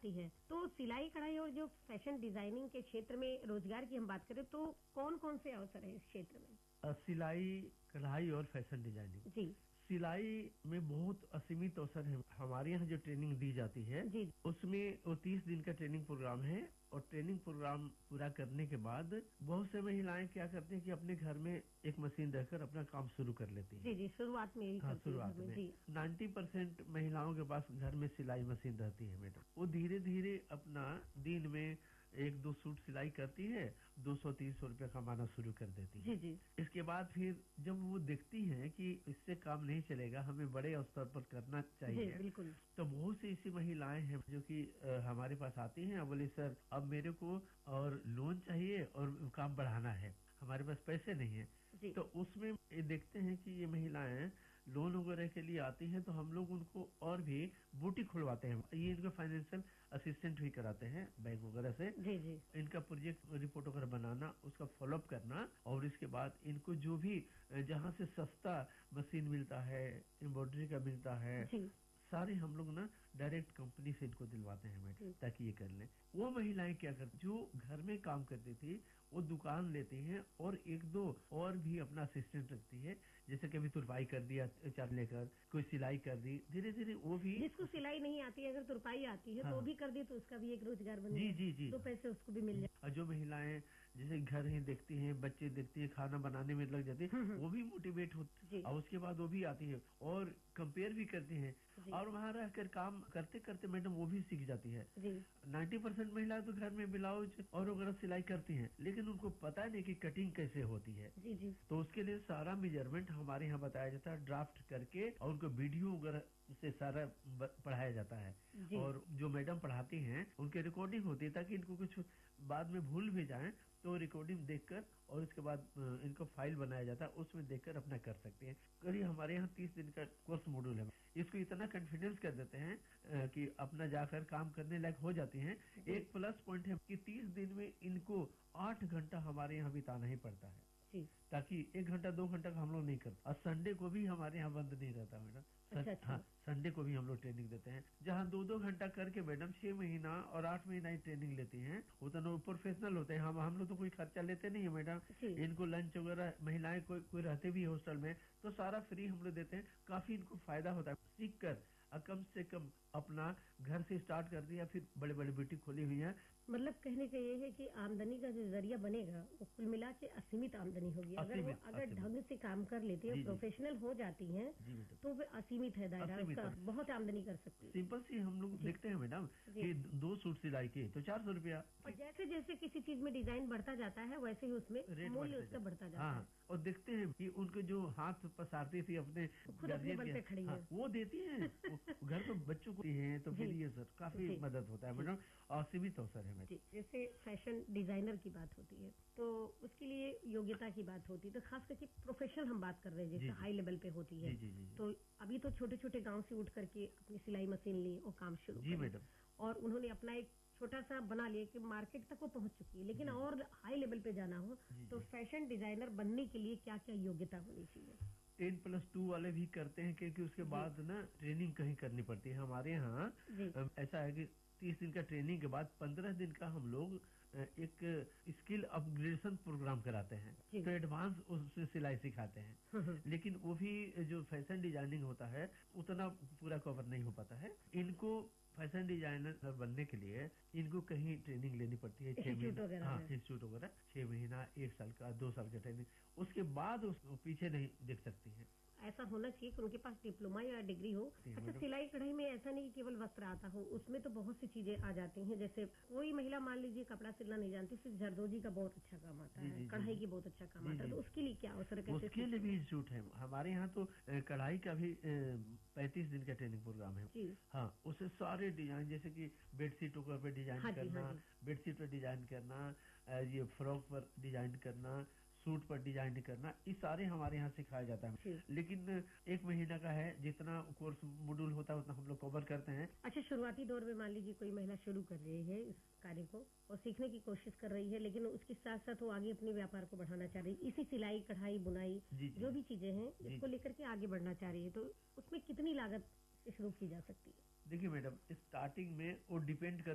आती है। तो सिलाई कढ़ाई और जो फैशन डिजाइनिंग के क्षेत्र में रोजगार की हम बात करें तो कौन कौन से अवसर है इस क्षेत्र में? सिलाई कढ़ाई और फैशन डिजाइनिंग जी सिलाई में बहुत असीमित अवसर है। हमारे यहाँ जो ट्रेनिंग दी जाती है जी उसमें वो 30 दिन का ट्रेनिंग प्रोग्राम है और ट्रेनिंग प्रोग्राम पूरा करने के बाद बहुत से महिलाएं क्या करती हैं कि अपने घर में एक मशीन रखकर अपना काम शुरू कर लेती हैं। जी जी शुरुआत में यही हाँ, करती है शुरुआत घर में, में जी 90% महिलाओं के पास घर में सिलाई मशीन रहती है मैडम। वो धीरे धीरे अपना दिन में 1-2 सूट सिलाई करती है, 200-300 रुपया कमाना शुरू कर देती है। जी जी इसके बाद फिर जब वो देखती हैं कि इससे काम नहीं चलेगा, हमें बड़े स्तर पर करना जी चाहिए, बिल्कुल। तो बहुत सी ऐसी महिलाएं हैं जो कि हमारे पास आती हैं और बोले सर अब मेरे को और लोन चाहिए और काम बढ़ाना है, हमारे पास पैसे नहीं है। जी तो उसमें ये देखते हैं कि ये महिलाएं लोन वगैरह के लिए आती हैं तो हम लोग उनको और भी बुटीक खुलवाते हैं। ये इनको फाइनेंशियल असिस्टेंट भी कराते हैं बैंक वगैरह से। जी जी इनका प्रोजेक्ट रिपोर्ट वगैरह बनाना, उसका फॉलोअप करना और इसके बाद इनको जो भी जहाँ से सस्ता मशीन मिलता है, एम्ब्रॉयडरी का मिलता है, जी सारे हम लोग ना डायरेक्ट कंपनी से इनको दिलवाते हैं मैडम, जी। ताकि ये कर लें। वो महिलाएं क्या करती, जो घर में काम करती थी वो दुकान लेती हैं और 1-2 और भी अपना असिस्टेंट रखती है। जैसे कभी तुरपाई कर दिया चार लेकर, कोई सिलाई कर दी, धीरे धीरे वो भी। जिसको सिलाई नहीं आती है, अगर तुरपाई आती है हाँ। तो वो भी कर दी तो उसका भी एक रोजगार बन जी जाए, जी जी। 2 पैसे उसको भी मिल जाए। और जो महिलाएं जैसे घर ही देखती हैं, बच्चे देखती हैं, खाना बनाने में लग जाती है, वो भी मोटिवेट होती जी। है और उसके बाद वो भी आती है और कंपेयर भी करती हैं जी। और वहाँ रहकर काम करते करते मैडम वो भी सीख जाती है। जी 90% महिलाएं तो घर में ब्लाउज और वगैरह सिलाई करती हैं, लेकिन उनको पता नहीं कि कटिंग कैसे होती है। जी जी तो उसके लिए सारा मेजरमेंट हमारे यहाँ बताया जाता है, ड्राफ्ट करके, और उनको वीडियो वगैरह से सारा पढ़ाया जाता है। जी। और जो मैडम पढ़ाती हैं उनकी रिकॉर्डिंग होती है ताकि इनको कुछ बाद में भूल भी जाए तो रिकॉर्डिंग देखकर और उसके बाद इनको फाइल बनाया जाता है, उसमें देखकर अपना कर सकते हैं। करीब हमारे यहाँ 30 दिन का कोर्स मॉड्यूल है। इसको इतना कॉन्फिडेंस कर देते हैं कि अपना जाकर काम करने लायक हो जाती हैं। एक प्लस पॉइंट है कि 30 दिन में इनको 8 घंटा हमारे यहाँ बिताना ही पड़ता है, जी। ताकि 1 घंटा 2 घंटा का हम लोग नहीं करते। और संडे को भी हमारे यहाँ बंद नहीं रहता मैडम। अच्छा। हाँ, संडे को भी हम लोग ट्रेनिंग देते हैं, जहाँ 2-2 घंटा करके मैडम 6 महीना और 8 महीना ही ट्रेनिंग लेती हैं। उतना प्रोफेशनल होते हैं। हम लोग तो कोई खर्चा लेते नहीं है मैडम। जी। इनको लंच वगैरह, महिलाएं कोई रहते भी हॉस्टल में तो सारा फ्री हम लोग देते हैं। काफी इनको फायदा होता है। सीख कर कम से कम अपना घर से स्टार्ट कर दिया, फिर बड़े बड़े बुटीक खोली हुई है। मतलब कहने का ये है कि आमदनी का जो जरिया बनेगा वो कुल मिला के असीमित आमदनी होगी। अगर वो असीमित। ढंग से काम कर लेती है, जी, जी। प्रोफेशनल हो जाती हैं, जी मैडम। तो वे असीमित है दायरा असीमित उसका, है। बहुत आमदनी कर सकती है। सिंपल सी हम लोग देखते हैं मैडम जी। कि 2 सूट सिलाई के तो 400 रुपया। और जैसे जैसे किसी चीज में डिजाइन बढ़ता जाता है वैसे ही उसमें रेट मूल्य उसका बढ़ता जाता हाँ, है। और देखते हैं कि उनको जो हाथ पसारती थी अपने खुद अपने बल पे खड़ी है। वो देती है। वो घर पे बच्चों को दी है, तो फिर जी। ये सर काफी जी। मदद होता है मैडम। असीमित अवसर है मैडम। जी। जैसे फैशन डिजाइनर की बात होती है तो उसके लिए योग्यता की बात होती है, तो खास करके प्रोफेशनल हम बात कर रहे हैं जी, जैसे जी। हाई लेवल पे होती है। जी, जी, जी। तो अभी तो छोटे छोटे गांव से उठ करके अपनी सिलाई मशीन ली और काम शुरू जी किया। मैडम। और उन्होंने अपना एक छोटा सा बना लिया कि मार्केट तक वो पहुंच चुकी है, लेकिन और हाई लेवल पे जाना हो जी, तो जी। फैशन डिजाइनर बनने के लिए क्या क्या योग्यता होनी चाहिए? 10+2 वाले भी करते हैं, क्योंकि उसके बाद ना ट्रेनिंग कहीं करनी पड़ती है। हमारे यहाँ जी। ऐसा है कि 30 दिन का ट्रेनिंग के बाद 15 दिन का हम लोग एक स्किल अपग्रेडेशन प्रोग्राम कराते हैं। जी। तो एडवांस उसमें सिलाई सिखाते हैं। लेकिन वो भी जो फैशन डिजाइनिंग होता है उतना पूरा कवर नहीं हो पाता है। इनको फैशन डिजाइनर बनने के लिए इनको कहीं ट्रेनिंग लेनी पड़ती है। 6 इंस्टीट्यूट महीना, वगैरह हाँ, में। इंस्टीट्यूट वगैरह 6 महीना, 1 साल का, 2 साल का ट्रेनिंग, उसके बाद वो पीछे नहीं देख सकती है। ऐसा होना चाहिए कि उनके पास डिप्लोमा या डिग्री हो। अच्छा, सिलाई कढ़ाई में ऐसा नहीं कि केवल वस्त्र आता हो, उसमें तो बहुत सी चीजें आ जाती हैं। जैसे कोई महिला मान लीजिए कपड़ा सिलना नहीं जानती, सिर्फ जरदोजी का बहुत अच्छा काम आता जी, है, जी, कढ़ाई जी। की बहुत अच्छा काम जी, आता है, जी। तो उसके लिए क्या अवसर, कैसे? उसके लिए भी इंस्टीट्यूट है हमारे यहाँ। तो कढ़ाई का भी 35 दिन का ट्रेनिंग प्रोग्राम है। जी। हाँ, उससे सारे डिजाइन, जैसे कि बेडशीट पे डिजाइन हाँ जी, करना, हाँ जी। बेडशीट पर डिजाइन करना, ये फ्रॉक पर डिजाइन करना, सूट पर डिजाइन करना, ये सारे हमारे यहाँ सिखाया जाता है। लेकिन 1 महीना का है, जितना कोर्स मॉड्यूल होता है उतना हम लोग कवर करते हैं। अच्छा, शुरुआती दौर में मान लीजिए कोई महिला शुरू कर रही है इस कार्य को और सीखने की कोशिश कर रही है, लेकिन उसके साथ साथ वो आगे अपने व्यापार को बढ़ाना चाह रही है, इसी सिलाई कढ़ाई बुनाई जी, जी। जो भी चीजें हैं जी। इसको लेकर के आगे बढ़ना चाह रही है, तो उसमें कितनी लागत शुरू की जा सकती है? देखिए मैडम, स्टार्टिंग में वो डिपेंड